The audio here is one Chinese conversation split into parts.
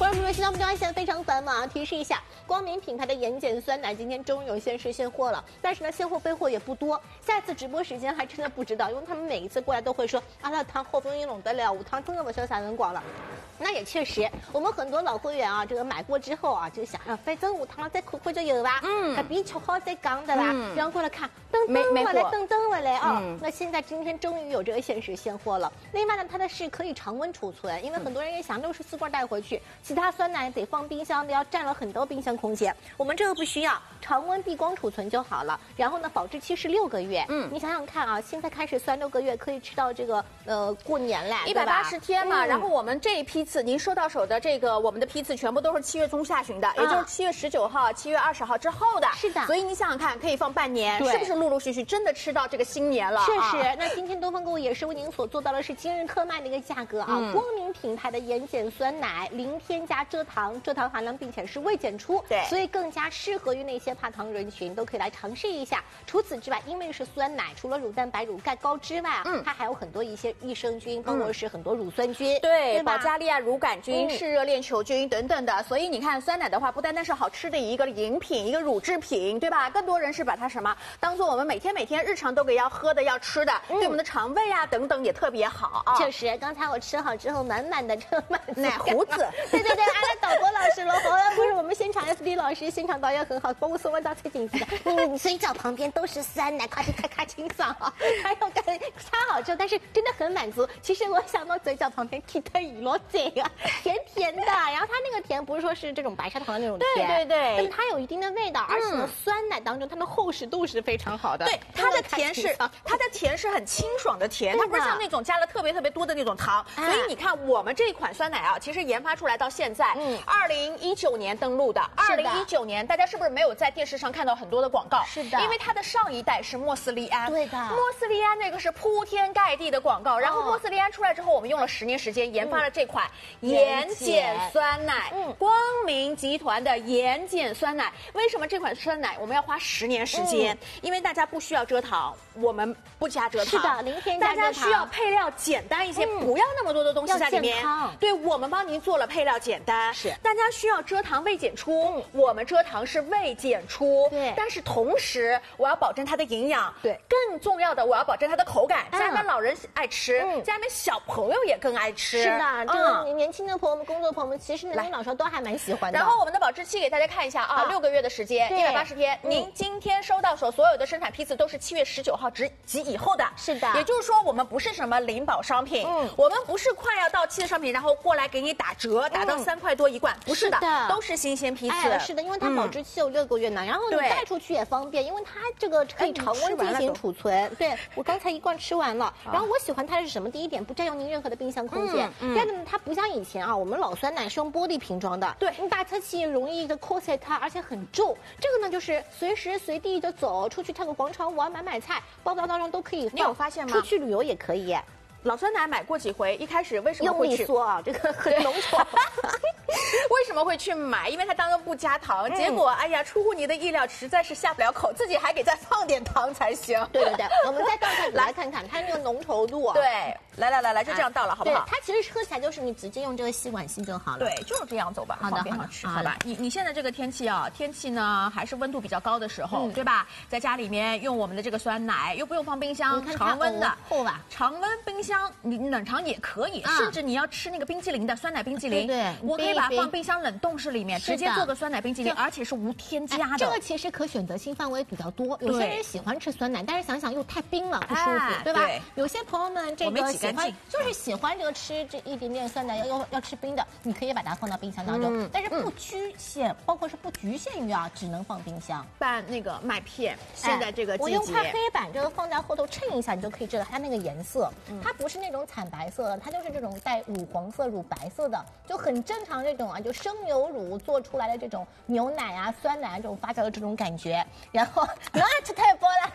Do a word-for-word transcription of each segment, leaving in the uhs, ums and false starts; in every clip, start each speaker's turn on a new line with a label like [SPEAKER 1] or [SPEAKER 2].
[SPEAKER 1] 观众朋友们，现在我们就要现在非常繁忙，提示一下，光明品牌的盐碱酸奶今天终于有限时现货了，但是呢，现货备货也不多，下次直播时间还真的不知道，因为他们每一次过来都会说啊，那糖后风一弄得了，五糖真的不潇洒人广了。那也确实，我们很多老会员啊，这个买过之后啊，就想啊，反正五糖再苦苦就有吧，嗯，还比吃好再讲的啦，嗯、然后过来看，等等回来，等等回来啊、嗯，那现在今天终于有这个限时现货了。另外呢，它的是可以常温储存，因为很多人也想六十四罐带回去，其他酸奶得放冰箱的，要占了很多冰箱空间。我们这个不需要，常温闭光储存就好了。然后呢，保质期是六个月。嗯，你想想看啊，现在开始算六个月，可以吃到这个呃过年嘞，
[SPEAKER 2] 一百八十天嘛、嗯。然后我们这一批次，您收到手的这个我们的批次全部都是七月中下旬的，嗯、也就是七月十九号、七月二十号之后的。
[SPEAKER 1] 是的。
[SPEAKER 2] 所以你想想看，可以放半年，是不是陆陆续续真的吃到这个新年了？
[SPEAKER 1] 确实。啊、那今天东方购物也是为您所做到的是今日特卖的一个价格啊，嗯、光明品牌的盐碱酸奶，零添加蔗糖，蔗糖含量并且是未检出，
[SPEAKER 2] 对，
[SPEAKER 1] 所以更加适合于那些怕糖人群，都可以来尝试一下。除此之外，因为是酸奶，除了乳蛋白、乳钙高之外，嗯，它还有很多一些益生菌，包括是很多乳酸菌，
[SPEAKER 2] 嗯、对，对保加利亚乳杆菌、嗜热链球菌等等的。所以你看，酸奶的话，不单单是好吃的一个饮品，一个乳制品，对吧？更多人是把它什么当做我们每天每天日常都给要喝的、要吃的，嗯、对我们的肠胃啊等等也特别好啊。
[SPEAKER 1] 确实，刚才我吃好之后，满满的这个满
[SPEAKER 2] 奶胡子。
[SPEAKER 1] 对对对，安了导播老师了，好像不是我们现场 S D 老师，现场导演很好，帮我送完到崔景子的。嗯，嘴角旁边都是酸奶，咔嚓咔咔清爽啊！还有感擦好之后，但是真的很满足。其实我想到嘴角旁边 K 的雨落这个甜甜的，然后它那个甜不是说是这种白砂糖的那种甜，
[SPEAKER 2] 对对对，
[SPEAKER 1] 但是它有一定的味道，而且呢，酸奶当中它的厚实度是非常好的。
[SPEAKER 2] 对，它的甜是它的甜是很清爽的甜，它不是像那种加了特别特别多的那种糖。所以你看，我们这一款酸奶啊，其实研发出来到现在，嗯，二零一九年登陆的，二零一九年大家是不是没有在电视上看到很多的广告？
[SPEAKER 1] 是的，
[SPEAKER 2] 因为它的上一代是莫斯利安，
[SPEAKER 1] 对的，
[SPEAKER 2] 莫斯利安那个是铺天盖地的广告。然后莫斯利安出来之后，我们用了十年时间研发了这款盐碱酸奶，嗯，光明集团的盐碱酸奶。为什么这款酸奶我们要花十年时间？嗯、因为大家不需要蔗糖，我们不加蔗糖，
[SPEAKER 1] 是的，零添加蔗糖。
[SPEAKER 2] 大家需要配料简单一些，嗯、不要那么多的东西在里面。对，我们帮您做了配料简单。
[SPEAKER 1] 是，
[SPEAKER 2] 大家需要蔗糖未检出，嗯、我们蔗糖是未检出。
[SPEAKER 1] 对，
[SPEAKER 2] 但是同时我要保证它的营养。
[SPEAKER 1] 对，
[SPEAKER 2] 更重要的我要保证它的口感。家里面老人爱吃，嗯、家里面小朋友也更爱吃。
[SPEAKER 1] 是的，这个年轻的朋友们、工作朋友们，其实年轻老少都还蛮喜欢的。
[SPEAKER 2] 然后我们的保质期给大家看一下啊，六个月的时间，一百八十天。您今天收到手所有的生产批次都是七月十九号及及以后的。
[SPEAKER 1] 是的，
[SPEAKER 2] 也就是说我们不是什么零保商品，嗯，我们不是快要到期的商品，然后过来给你打折，打到三块多一罐，不是的，都是新鲜批次。
[SPEAKER 1] 哎，是的，因为它保质期有六个月呢，然后你带出去也方便，因为它这个可以常温进行储存。对，我刚才一罐吃完了，然后我喜欢它的是什么？第一点，不占用您任何的冰箱空间；第二个呢，它不像以前啊，我们老酸奶是用玻璃瓶装的，对，你打侧气容易的抠碎它，而且很重。这个呢，就是随时随地的走出去，跳个广场舞啊，买买菜，包包当中都可以放。
[SPEAKER 2] 你有发现吗？
[SPEAKER 1] 出去旅游也可以。
[SPEAKER 2] 老酸奶买过几回，一开始为什么会去
[SPEAKER 1] 用力缩啊？这个很浓稠。
[SPEAKER 2] 为什么会去买？因为它当中不加糖，嗯、结果哎呀，出乎你的意料，实在是下不了口，自己还给再放点糖才行。
[SPEAKER 1] 对对对，我们再倒下来看看它那个浓稠度啊。
[SPEAKER 2] 对，来来来来，就这样倒了，好不好？
[SPEAKER 1] 它其实喝起来就是你直接用这个吸管吸就好了。
[SPEAKER 2] 对，就是这样走吧，
[SPEAKER 1] 好的，
[SPEAKER 2] 方便好吃，好吧？你你现在这个天气啊，天气呢还是温度比较高的时候，嗯、对吧？在家里面用我们的这个酸奶，又不用放冰箱，常温的，
[SPEAKER 1] 厚吧？
[SPEAKER 2] 常温冰箱，你冷藏也可以，啊、甚至你要吃那个冰激凌的酸奶冰激凌，
[SPEAKER 1] 对对，
[SPEAKER 2] 我可以把它放冰箱冷冻室里面，直接做个酸奶冰激凌，而且是无添加的。
[SPEAKER 1] 哎、这个其实可选择性范围比较多，有些人喜欢吃酸奶，但是想想又太冰了不舒服，哎、对吧？对，有些朋友们这个喜欢就是喜欢这个吃这一点点酸奶，要要要吃冰的，你可以把它放到冰箱当中，嗯、但是不局限，嗯、包括是不局限于啊，只能放冰箱。
[SPEAKER 2] 拌那个麦片，现在这个季节，
[SPEAKER 1] 我用块黑板这个放在后头衬一下，你就可以知道它那个颜色，嗯、它不是那种惨白色的，它就是这种带乳黄色、乳白色的，就很正常这种啊，就生牛乳做出来的这种牛奶啊、酸奶啊这种发酵的这种感觉。然后不要吃太多了，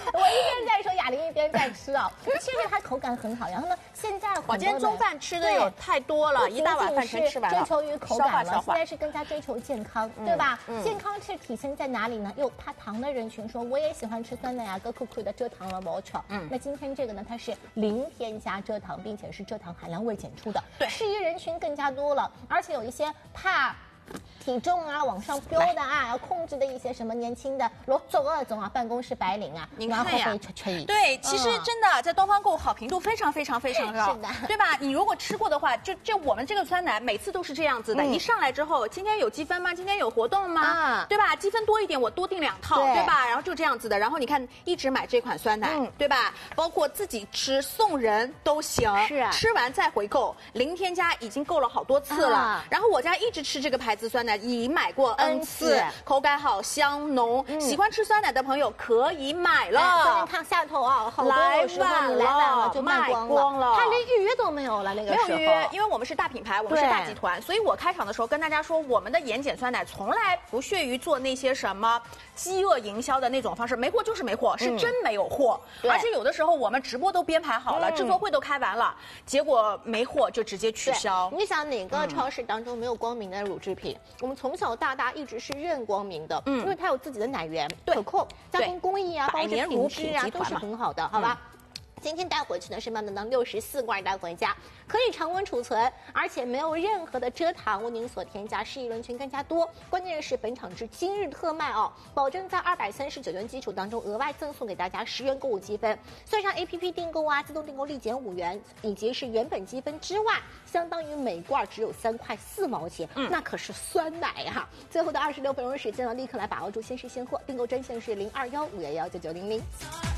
[SPEAKER 1] 我一边在说，雅玲一边在吃啊。其实它口感很好，然后呢，现在
[SPEAKER 2] 我今天中饭吃的有太多了，一大碗饭全吃完了。
[SPEAKER 1] 追求于口感了，现在是更加追求健康，对吧？健康是体现在哪里呢？又怕糖的人群说，我也喜欢吃酸奶呀，哥酷酷的蔗糖了，我吃。嗯，那今天这个呢，它是零添加蔗糖，并且是蔗糖含量未检出的，
[SPEAKER 2] 对，
[SPEAKER 1] 适宜人群更加多了，而且有一些怕体重啊往上飙的啊，要控制的一些什么年轻的罗走二种啊，办公室白领啊，
[SPEAKER 2] 您看呀，
[SPEAKER 1] 吹
[SPEAKER 2] 对，其实真的在东方购物好评度非常非常非常高，
[SPEAKER 1] 是的，
[SPEAKER 2] 对吧？你如果吃过的话，就就我们这个酸奶每次都是这样子的，一上来之后，今天有积分吗？今天有活动吗？对吧？积分多一点，我多订两套，对吧？然后就这样子的，然后你看一直买这款酸奶，对吧？包括自己吃送人都行，
[SPEAKER 1] 是啊，
[SPEAKER 2] 吃完再回购，零添加已经购了好多次了。然后我家一直吃这个牌子酸奶，已买过 N 次，口感好，香浓，喜欢吃酸奶的朋友可以买了。
[SPEAKER 1] 所以看下头啊，好多时候你来晚了就卖光了，它连预约都没有了。那个时候
[SPEAKER 2] 没有预约，因为我们是大品牌，我们是大集团，所以我开场的时候跟大家说，我们的盐碱酸奶从来不屑于做那些什么饥饿营销的那种方式，没货就是没货，是真没有货。而且有的时候我们直播都编排好了，制作会都开完了，结果没货就直接取消。
[SPEAKER 1] 你想哪个超市当中没有光明的乳制品？我们从小到大一直是认光明的，嗯，因为它有自己的奶源，可控，加工工艺啊，包括品质啊都是很好的，好吧？今天带回去呢是慢慢当六十四罐带回家，可以常温储存，而且没有任何的蔗糖为您所添加，适宜人群更加多。关键是本场是今日特卖哦，保证在二百三十九元基础当中额外赠送给大家十元购物积分，算上 A P P 订购啊，自动订购立减五元，以及是原本积分之外，相当于每罐只有三块四毛钱，嗯，那可是酸奶呀、啊！最后的二十六分钟时间了，立刻来把握住，先试现货，订购专线是零二幺五幺幺九九零零。